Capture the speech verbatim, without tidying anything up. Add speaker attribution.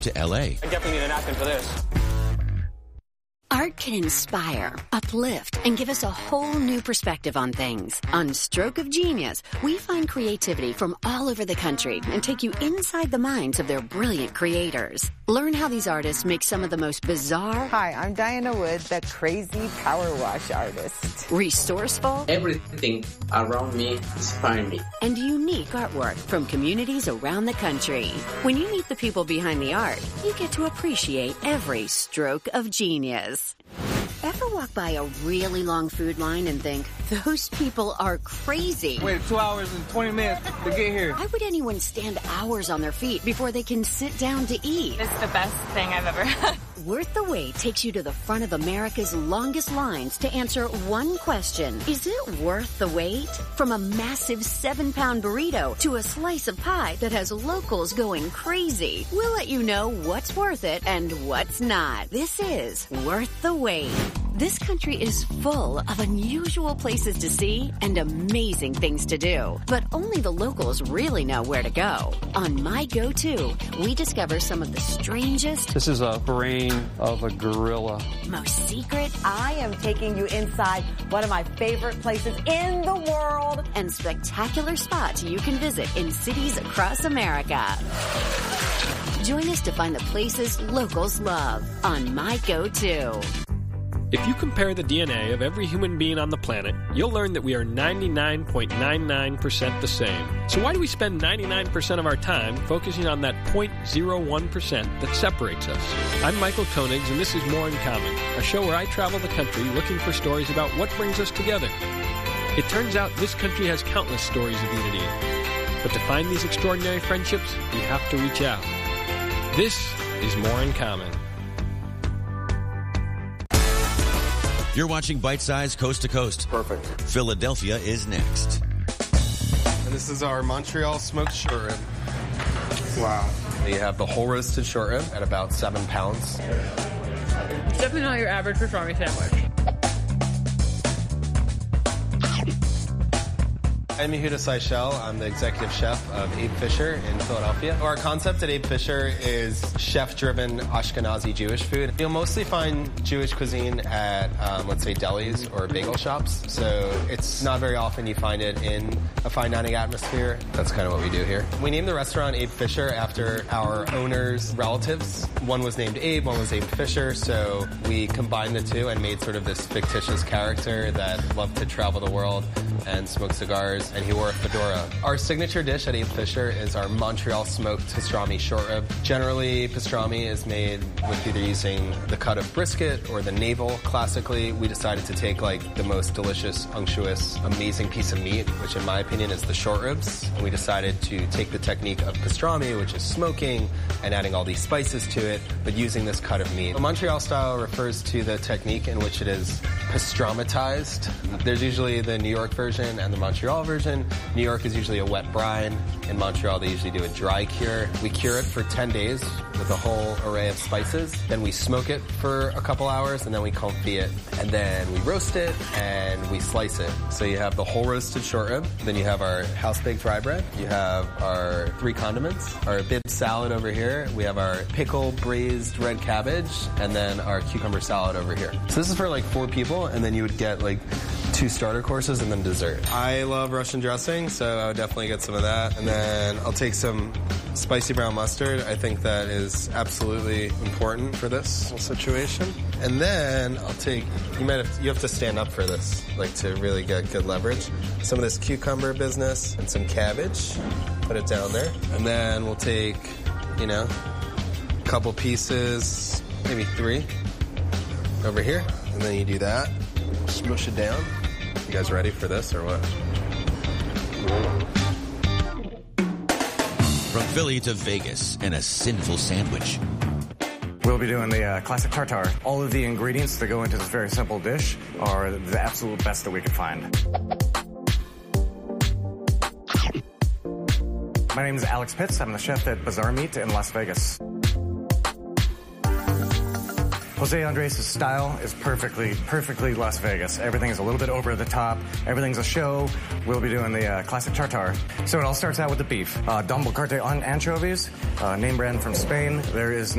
Speaker 1: to L A.
Speaker 2: I definitely need a napkin for this.
Speaker 3: Art can inspire, uplift, and give us a whole new perspective on things. On Stroke of Genius, we find creativity from all over the country and take you inside the minds of their brilliant creators. Learn how these artists make some of the most bizarre...
Speaker 4: Hi, I'm Diana Wood, the crazy power wash artist.
Speaker 3: Resourceful...
Speaker 5: Everything around me inspires me.
Speaker 3: And unique artwork from communities around the country. When you meet the people behind the art, you get to appreciate every stroke of genius. Ever walk by a really long food line and think, those people are crazy?
Speaker 2: Wait two hours and twenty minutes to get here.
Speaker 3: Why would anyone stand hours on their feet before they can sit down to eat?
Speaker 6: It's the best thing I've ever had.
Speaker 3: Worth the Wait takes you to the front of America's longest lines to answer one question. Is it worth the wait? From a massive seven-pound burrito to a slice of pie that has locals going crazy. We'll let you know what's worth it and what's not. This is Worth the Wait. This country is full of unusual places to see and amazing things to do. But only the locals really know where to go. On My Go-To, we discover some of the strangest...
Speaker 7: This is a brain of a gorilla.
Speaker 3: Most secret...
Speaker 4: I am taking you inside one of my favorite places in the world.
Speaker 3: And spectacular spots you can visit in cities across America. Join us to find the places locals love on My Go-To.
Speaker 8: If you compare the D N A of every human being on the planet, you'll learn that we are ninety-nine point nine nine percent the same. So why do we spend ninety-nine percent of our time focusing on that zero point zero one percent that separates us? I'm Michael Koenigs, and this is More in Common, a show where I travel the country looking for stories about what brings us together. It turns out this country has countless stories of unity. But to find these extraordinary friendships, we have to reach out. This is More in Common.
Speaker 1: You're watching Bite Size Coast to Coast.
Speaker 2: Perfect.
Speaker 1: Philadelphia is next.
Speaker 9: And this is our Montreal smoked short rib. Wow. You have the whole roasted short rib at about seven pounds.
Speaker 6: It's definitely not your average pastrami sandwich.
Speaker 9: I'm Yehuda Seychelle. I'm the executive chef of Abe Fisher in Philadelphia. Our concept at Abe Fisher is chef-driven Ashkenazi Jewish food. You'll mostly find Jewish cuisine at, um, let's say, delis or bagel shops. So it's not very often you find it in a fine dining atmosphere. That's kind of what we do here. We named the restaurant Abe Fisher after our owner's relatives. One was named Abe, one was Abe Fisher. So we combined the two and made sort of this fictitious character that loved to travel the world and smoke cigars, and he wore a fedora. Our signature dish at Abe Fisher is our Montreal smoked pastrami short rib. Generally, pastrami is made with either using the cut of brisket or the navel. Classically, we decided to take like the most delicious, unctuous, amazing piece of meat, which in my opinion is the short ribs. And we decided to take the technique of pastrami, which is smoking and adding all these spices to it, but using this cut of meat. The Montreal style refers to the technique in which it is pastramatized. There's usually the New York version and the Montreal version. New York is usually a wet brine. In Montreal, they usually do a dry cure. We cure it for ten days with a whole array of spices. Then we smoke it for a couple hours, and then we confit it. And then we roast it, and we slice it. So you have the whole roasted short rib. Then you have our house-baked rye bread. You have our three condiments. Our bib salad over here. We have our pickle braised red cabbage. And then our cucumber salad over here. So this is for like four people, and then you would get like two starter courses and then dessert. I love Russian dressing, so I would definitely get some of that. And then I'll take some spicy brown mustard. I think that is absolutely important for this situation. And then I'll take, you might have, you have to stand up for this, like to really get good leverage. Some of this cucumber business and some cabbage. Put it down there. And then we'll take, you know, a couple pieces, maybe three over here. And then you do that. Smush it down. You guys ready for this or what?
Speaker 1: From Philly to Vegas and a sinful sandwich.
Speaker 10: We'll be doing the uh, classic tartare. All of the ingredients that go into this very simple dish are the absolute best that we can find. My name is Alex Pitts. I'm the chef at Bazaar Meat in Las Vegas. Jose Andres' style is perfectly, perfectly Las Vegas. Everything is a little bit over the top. Everything's a show. We'll be doing the uh, classic tartare. So it all starts out with the beef. Uh, Don Bocarte on anchovies, uh, name brand from Spain. There is